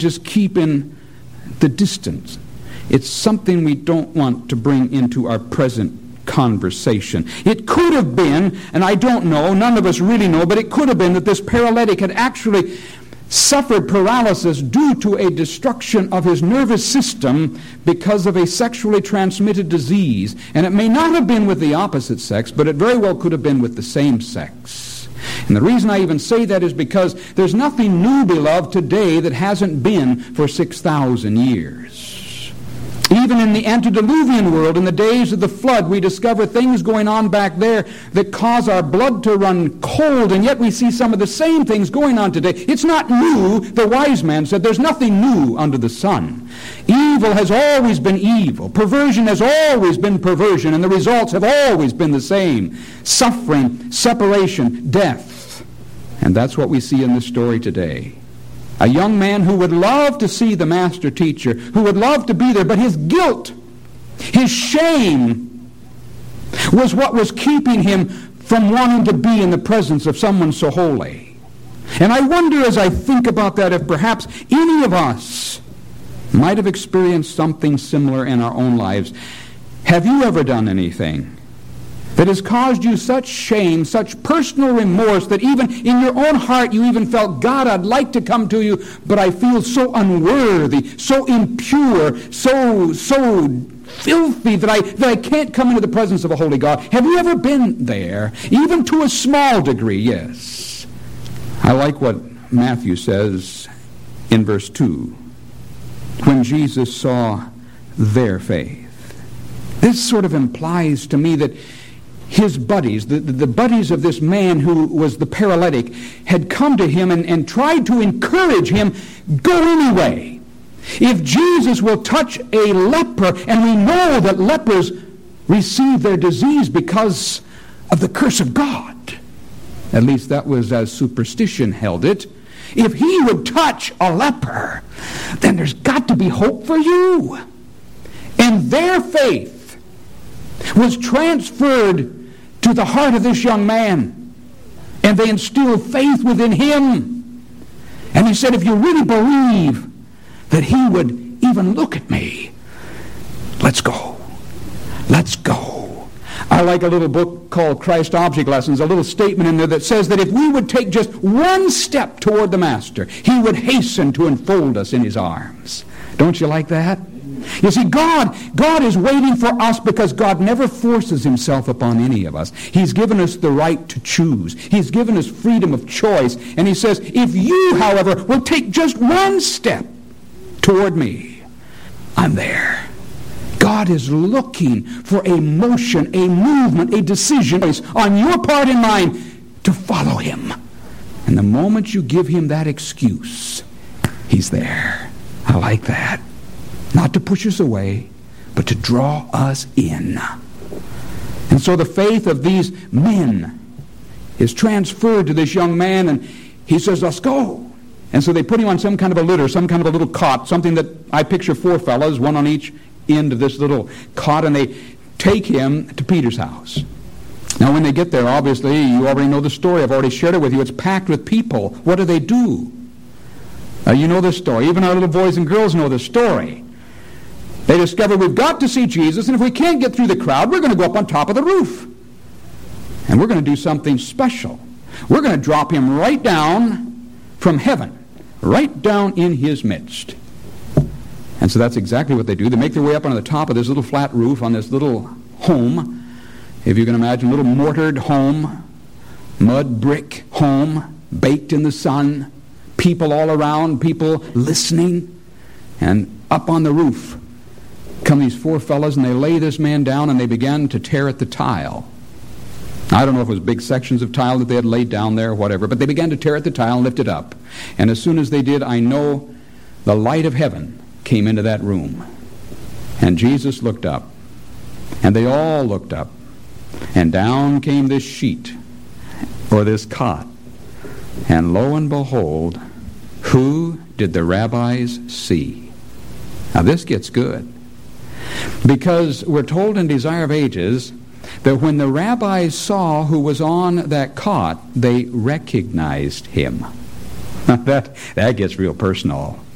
just keeping the distance. It's something we don't want to bring into our present conversation. It could have been, and I don't know, none of us really know, but it could have been that this paralytic had actually suffered paralysis due to a destruction of his nervous system because of a sexually transmitted disease. And it may not have been with the opposite sex, but it very well could have been with the same sex. And the reason I even say that is because there's nothing new, beloved, today that hasn't been for 6,000 years. Even in the antediluvian world, in the days of the flood, we discover things going on back there that cause our blood to run cold, and yet we see some of the same things going on today. It's not new. The wise man said there's nothing new under the sun. Evil has always been evil. Perversion has always been perversion, and the results have always been the same. Suffering, separation, death. And that's what we see in this story today. A young man who would love to see the master teacher, who would love to be there, but his guilt, his shame, was what was keeping him from wanting to be in the presence of someone so holy. And I wonder, as I think about that, if perhaps any of us might have experienced something similar in our own lives. Have you ever done anything that has caused you such shame, such personal remorse, that even in your own heart you even felt, God, I'd like to come to you, but I feel so unworthy, so impure, so filthy that I can't come into the presence of a holy God? Have you ever been there? Even to a small degree, yes. I like what Matthew says in verse 2. When Jesus saw their faith. This sort of implies to me that his buddies, the buddies of this man who was the paralytic, had come to him and tried to encourage him, go anyway. If Jesus will touch a leper, and we know that lepers receive their disease because of the curse of God. At least that was as superstition held it. If he would touch a leper, then there's got to be hope for you. And their faith was transferred to the heart of this young man, and they instilled faith within him. And he said, if you really believe that he would even look at me, let's go. Let's go. I like a little book called Christ Object Lessons, a little statement in there that says that if we would take just one step toward the Master, he would hasten to enfold us in his arms. Don't you like that? You see, God is waiting for us because God never forces himself upon any of us. He's given us the right to choose. He's given us freedom of choice. And he says, if you, however, will take just one step toward me, I'm there. God is looking for a motion, a movement, a decision on your part and mine to follow him. And the moment you give him that excuse, he's there. I like that. Not to push us away, but to draw us in. And so the faith of these men is transferred to this young man, and he says, let's go. And so they put him on some kind of a litter, some kind of a little cot, something that I picture 4 fellows, one on each end of this little cot, and they take him to Peter's house. Now when they get there, obviously, you already know the story. I've already shared it with you. It's packed with people. What do? You know the story. Even our little boys and girls know the story. They discover we've got to see Jesus, and if we can't get through the crowd, we're going to go up on top of the roof. And we're going to do something special. We're going to drop him right down from heaven, right down in his midst. And so that's exactly what they do. They make their way up on the top of this little flat roof on this little home. If you can imagine, a little mortared home, mud brick home, baked in the sun, people all around, people listening. And up on the roof come these 4 fellows, and they lay this man down, and they began to tear at the tile. I don't know if it was big sections of tile that they had laid down there or whatever, but they began to tear at the tile and lift it up. And as soon as they did, I know the light of heaven came into that room. And Jesus looked up, and they all looked up, and down came this sheet, or this cot. And lo and behold, who did the rabbis see? Now this gets good. Because we're told in Desire of Ages that when the rabbis saw who was on that cot, they recognized him. That gets real personal.